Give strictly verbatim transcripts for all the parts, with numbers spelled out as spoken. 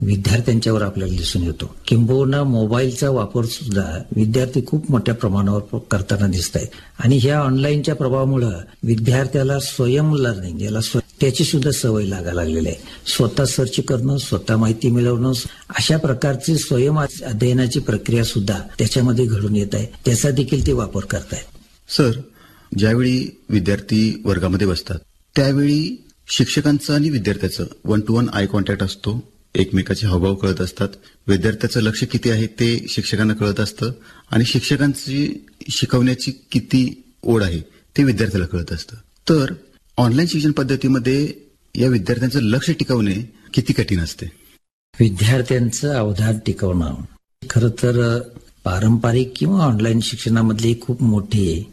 विद्यार्थ्यांच्यावर आपल्याला दिसून येतो. किंबहुना मोबाईलचा वापर सुद्धा विद्यार्थी खूप मोठ्या प्रमाणावर करताना दिसत आहेत. आणि ह्या ऑनलाईनच्या प्रभावामुळे विद्यार्थ्याला स्वयं लर्निंग याला त्याची सुद्धा सवय लागायला लागलेली आहे. स्वतः सर्च करणं, स्वतः माहिती मिळवणं, अशा प्रकारची स्वयं अध्ययनाची प्रक्रिया सुद्धा त्याच्यामध्ये घडून येत आहे. त्याचा देखील ते वापर करतायत. सर, ज्यावेळी विद्यार्थी वर्गामध्ये बसतात त्यावेळी शिक्षकांचं आणि विद्यार्थ्याचं one two one eye contact असतो. एकमेकाचे हावभाव कळत असतात. विद्यार्थ्याचं लक्ष किती आहे ते शिक्षकांना कळत असतं आणि शिक्षकांची शिकवण्याची किती ओढ आहे ते विद्यार्थ्याला कळत असतं. तर ऑनलाईन शिक्षण पद्धतीमध्ये या विद्यार्थ्यांचं लक्ष टिकवणे किती कठीण असते? विद्यार्थ्यांचं अवधान टिकवणं खरं तर पारंपरिक किंवा ऑनलाईन शिक्षणामधली खूप मोठी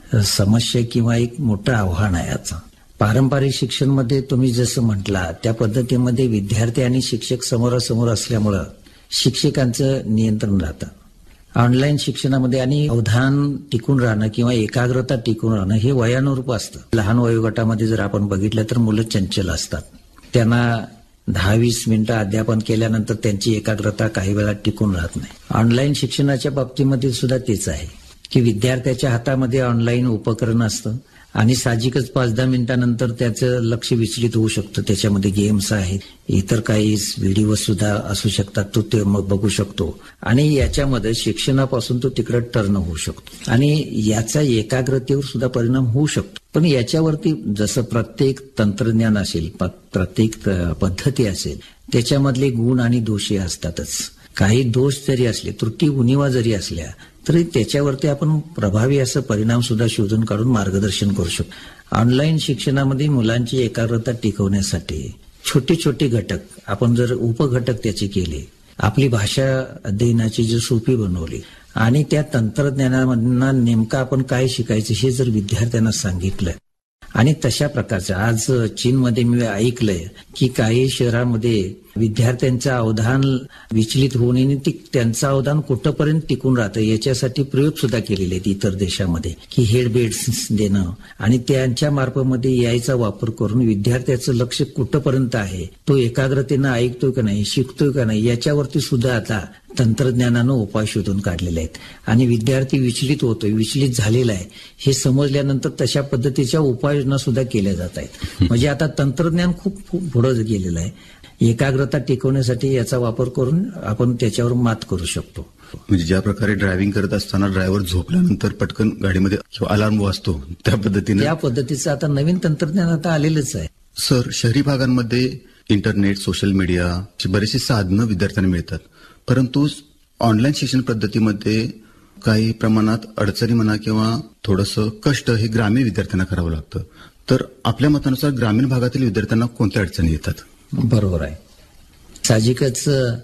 समस्या किंवा एक मोठं आव्हान आहे. याचं पारंपरिक शिक्षणमध्ये तुम्ही जसं म्हटला त्या पद्धतीमध्ये विद्यार्थी आणि शिक्षक समोरासमोर असल्यामुळं शिक्षकांचं नियंत्रण राहतं. ऑनलाईन शिक्षणामध्ये आणि अवधान टिकून राहणं किंवा एकाग्रता टिकून राहणं हे वयानुरूप असतं. लहान वयोगटामध्ये जर आपण बघितलं तर मुलं चंचल असतात. त्यांना दहा वीस मिनिटं अध्यापन केल्यानंतर त्यांची एकाग्रता काही वेळा टिकून राहत नाही. ऑनलाईन शिक्षणाच्या बाबतीमध्ये सुद्धा तेच आहे की विद्यार्थ्याच्या हातामध्ये ऑनलाईन उपकरण असतं आणि साहजिकच पाच दहा मिनिटांनंतर त्याचं लक्ष विचलित होऊ शकतं. त्याच्यामध्ये गेम्स आहेत, इतर काही व्हिडिओ सुद्धा असू शकतात, तो ते मग बघू शकतो आणि याच्यामध्ये शिक्षणापासून तो तिकडे टर्न होऊ शकतो आणि याचा एकाग्रतेवर सुद्धा परिणाम होऊ शकतो. पण याच्यावरती जसं प्रत्येक तंत्रज्ञान असेल, प्रत्येक पद्धती असेल, त्याच्यामधले गुण आणि दोषही असतातच. काही दोष जरी असले, त्रुटी उणिवा जरी असल्या तरी त्याच्यावरती आपण प्रभावी असं परिणाम सुद्धा शोधून काढून मार्गदर्शन करू शकतो. ऑनलाईन शिक्षणामध्ये मुलांची एकाग्रता टिकवण्यासाठी छोटे छोटे घटक आपण जर उपघटक त्याचे केले, आपली भाषा अध्ययनाची जर सोपी बनवली आणि त्या तंत्रज्ञानामधून नेमकं आपण काय शिकायचं हे जर विद्यार्थ्यांना सांगितलं आणि तशा प्रकारचं आज चीनमध्ये मी ऐकलंय की काही शहरामध्ये विद्यार्थ्यांचं अवधान विचलित होऊ नये, त्यांचं अवधान कुठंपर्यंत टिकून राहतं याच्यासाठी प्रयोग सुद्धा केलेले आहेत इतर देशामध्ये की हेडबेड्स देणं आणि त्यांच्या मार्फतमध्ये यायचा वापर करून विद्यार्थ्याचं लक्ष कुठंपर्यंत आहे, तो एकाग्रतेनं ऐकतोय का नाही, शिकतोय का नाही, याच्यावरती सुद्धा आता तंत्रज्ञानानं उपाय शोधून काढलेले आहेत आणि विद्यार्थी विचलित होतोय, विचलित झालेला आहे हे समजल्यानंतर तशा पद्धतीच्या उपाययोजना सुद्धा केल्या जात आहेत. म्हणजे आता तंत्रज्ञान खूप खूप पुढे गेलेलं आहे. एकाग्रता टिकवण्यासाठी याचा वापर करून आपण त्याच्यावर मात करू शकतो. म्हणजे ज्या प्रकारे ड्रायव्हिंग करत असताना ड्रायव्हर झोपल्यानंतर पटकन गाडीमध्ये किंवा अलार्म वाजतो त्या पद्धतीने त्या पद्धतीचं आता नवीन तंत्रज्ञान आता आलेलंच आहे. सर, शहरी भागांमध्ये इंटरनेट, सोशल मीडिया बरेचसे साधनं विद्यार्थ्यांना मिळतात, परंतु ऑनलाईन शिक्षण पद्धतीमध्ये काही प्रमाणात अडचणी म्हणा किंवा थोडंसं कष्ट हे ग्रामीण विद्यार्थ्यांना करावं लागतं. तर आपल्या मतानुसार ग्रामीण भागातील विद्यार्थ्यांना कोणत्या अडचणी येतात? बरोबर आहे. साहजिकच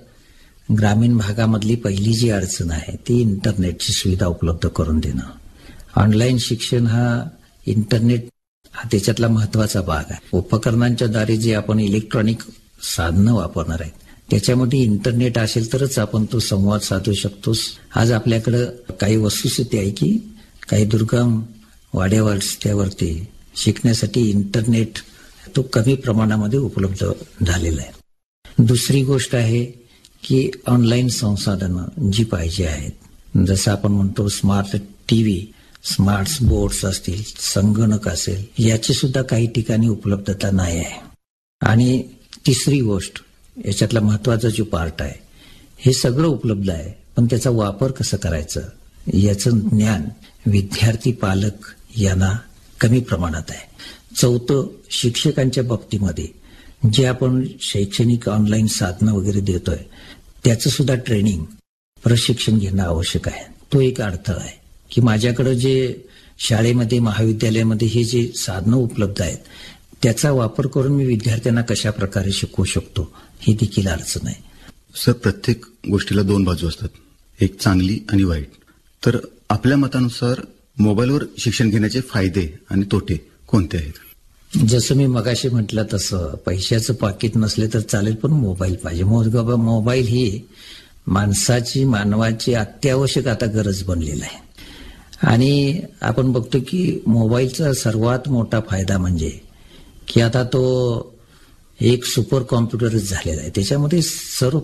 ग्रामीण भागामधली पहिली जी अडचण आहे ती इंटरनेटची सुविधा उपलब्ध करून देणं. ऑनलाईन शिक्षण हा इंटरनेट हा त्याच्यातला महत्वाचा भाग आहे. उपकरणांच्या द्वारे जे आपण इलेक्ट्रॉनिक साधनं वापरणार आहेत त्याच्यामध्ये इंटरनेट असेल तरच आपण तो संवाद साधू शकतो. आज आपल्याकडे काही वस्तुस्थिती आहे की काही दुर्गम वाड्यावर त्यावरती शिकण्यासाठी इंटरनेट तो कमी प्रमाणामध्ये उपलब्ध झालेला आहे. दुसरी गोष्ट आहे की ऑनलाईन संसाधनं जी पाहिजे आहेत, जसं आपण म्हणतो स्मार्ट टीव्ही, स्मार्ट बोर्ड्स असतील, संगणक असेल, याची सुद्धा काही ठिकाणी उपलब्धता नाही आहे. आणि तिसरी गोष्ट याच्यातला महत्वाचा जो पार्ट आहे, हे सगळं उपलब्ध आहे पण त्याचा वापर कसं करायचं याचं ज्ञान विद्यार्थी पालक यांना कमी प्रमाणात आहे. चौथं, शिक्षकांच्या बाबतीमध्ये जे आपण शैक्षणिक ऑनलाईन साधनं वगैरे देतोय त्याचं सुद्धा ट्रेनिंग, प्रशिक्षण घेणं आवश्यक आहे. तो एक अडथळा आहे की माझ्याकडे जे शाळेमध्ये महाविद्यालयामध्ये हे जे साधनं उपलब्ध आहेत त्याचा वापर करून मी विद्यार्थ्यांना कशा प्रकारे शिकवू शकतो ही देखील अडचण आहे. सर, प्रत्येक गोष्टीला दोन बाजू असतात, एक चांगली आणि वाईट. तर आपल्या मतानुसार मोबाईलवर शिक्षण घेण्याचे फायदे आणि तोटे कोणते आहेत? जसं मी मगाशी म्हटलं तसं पैशाचं पाकिट नसले तर चालेल पण मोबाईल पाहिजे. मोबाईल ही माणसाची, मानवाची अत्यावश्यक आता गरज बनलेला आहे. आणि आपण बघतो की मोबाईलचा सर्वात मोठा फायदा म्हणजे की आता तो एक सुपर कॉम्प्युटरच झालेला आहे. त्याच्यामध्ये सर्व